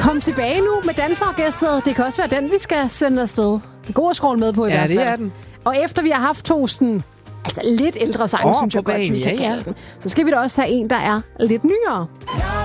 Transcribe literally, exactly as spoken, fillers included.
Kom tilbage nu med dansorkestret. Det kan også være den, vi skal sende afsted. Det er god at scrolle med på i ja, hvert fald. Ja, det er den. Og efter vi har haft to sådan, altså lidt ældre sange, oh, synes jeg godt, vi ja, kan ja. kalde den, så skal vi da også have en, der er lidt nyere.